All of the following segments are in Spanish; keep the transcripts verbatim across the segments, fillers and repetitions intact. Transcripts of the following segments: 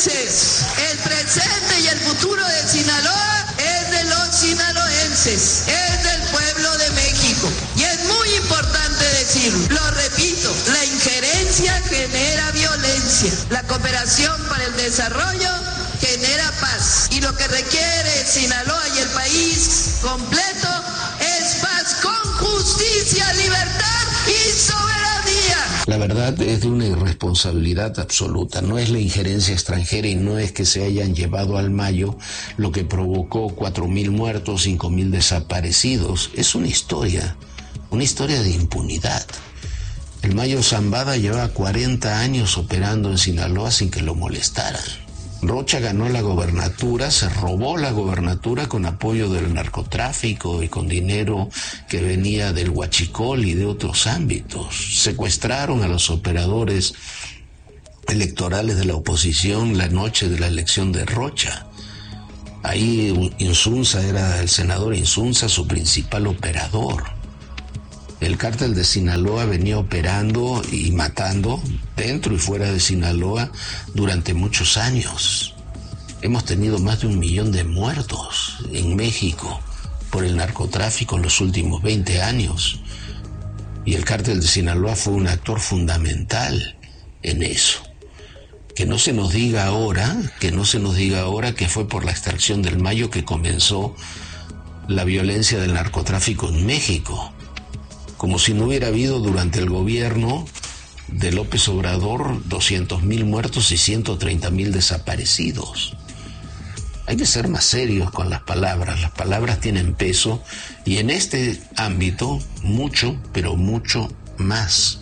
sinaloenses. El presente y el futuro de Sinaloa es de los sinaloenses, es del pueblo de México. Y es muy importante decirlo, lo repito, la injerencia genera violencia, la cooperación para el desarrollo genera paz. Y lo que requiere Sinaloa y el país completo es paz con justicia, libertad y soberanía. La verdad es de una irresponsabilidad absoluta. No es la injerencia extranjera y no es que se hayan llevado al Mayo lo que provocó cuatro mil muertos, cinco mil desaparecidos. Es una historia, una historia de impunidad. El Mayo Zambada lleva cuarenta años operando en Sinaloa sin que lo molestaran. Rocha ganó la gobernatura, se robó la gobernatura con apoyo del narcotráfico y con dinero que venía del huachicol y de otros ámbitos. Secuestraron a los operadores electorales de la oposición la noche de la elección de Rocha. Ahí Insunza era el senador Insunza, su principal operador. El cártel de Sinaloa venía operando y matando dentro y fuera de Sinaloa durante muchos años. Hemos tenido más de un millón de muertos en México por el narcotráfico en los últimos veinte años. Y el cártel de Sinaloa fue un actor fundamental en eso. Que no se nos diga ahora, que no se nos diga ahora que fue por la extracción del Mayo que comenzó la violencia del narcotráfico en México. Como si no hubiera habido durante el gobierno de López Obrador doscientos mil muertos y ciento treinta mil desaparecidos. Hay que ser más serios con las palabras. Las palabras tienen peso y en este ámbito mucho, pero mucho más.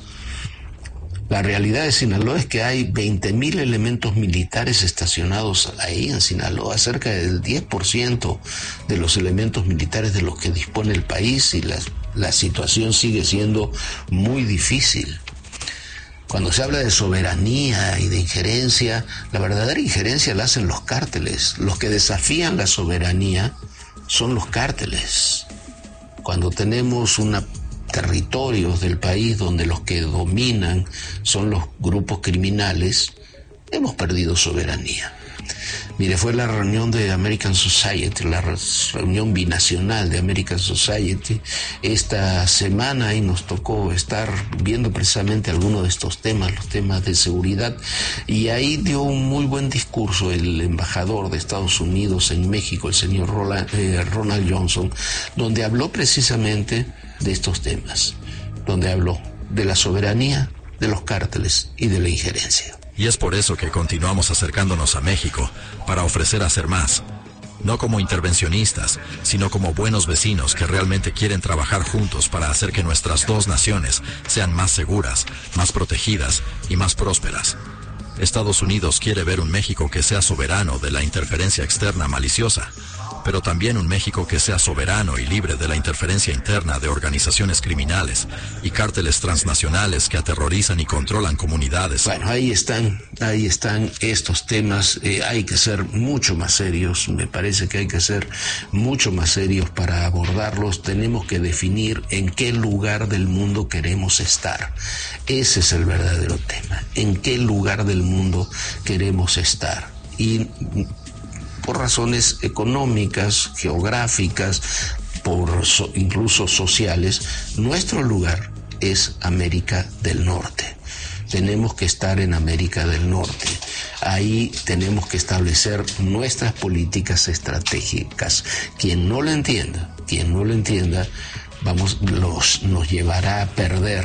La realidad de Sinaloa es que hay veinte mil elementos militares estacionados ahí en Sinaloa, cerca del diez por ciento de los elementos militares de los que dispone el país, y la, la situación sigue siendo muy difícil. Cuando se habla de soberanía y de injerencia, la verdadera injerencia la hacen los cárteles. Los que desafían la soberanía son los cárteles. Cuando tenemos una territorios del país donde los que dominan son los grupos criminales, hemos perdido soberanía. Mire, fue la reunión de American Society, la reunión binacional de American Society esta semana, y nos tocó estar viendo precisamente algunos de estos temas, los temas de seguridad, y ahí dio un muy buen discurso el embajador de Estados Unidos en México, el señor Roland, eh, Ronald Johnson, donde habló precisamente de estos temas, donde habló de la soberanía, de los cárteles y de la injerencia. Y es por eso que continuamos acercándonos a México, para ofrecer hacer más. No como intervencionistas, sino como buenos vecinos que realmente quieren trabajar juntos para hacer que nuestras dos naciones sean más seguras, más protegidas y más prósperas. Estados Unidos quiere ver un México que sea soberano de la interferencia externa maliciosa, pero también un México que sea soberano y libre de la interferencia interna de organizaciones criminales y cárteles transnacionales que aterrorizan y controlan comunidades. Bueno, ahí están, ahí están estos temas. Eh, hay que ser mucho más serios, me parece que hay que ser mucho más serios para abordarlos. Tenemos que definir en qué lugar del mundo queremos estar. Ese es el verdadero tema, en qué lugar del mundo queremos estar. Y por razones económicas, geográficas, por so, incluso sociales, nuestro lugar es América del Norte. Tenemos que estar en América del Norte. Ahí tenemos que establecer nuestras políticas estratégicas. Quien no lo entienda, quien no lo entienda, vamos, los, nos llevará a perder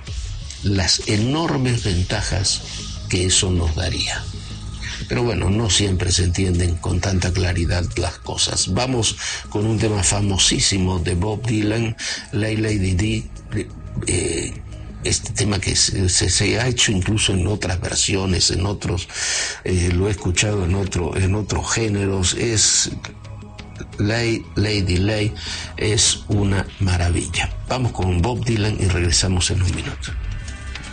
las enormes ventajas que eso nos daría. Pero bueno, no siempre se entienden con tanta claridad las cosas. Vamos con un tema famosísimo de Bob Dylan, Lay Lady D. Eh, este tema que se, se, se ha hecho incluso en otras versiones, en otros, eh, lo he escuchado en otro, en otros géneros. Es Lay Lady Lay, es una maravilla. Vamos con Bob Dylan y regresamos en un minuto.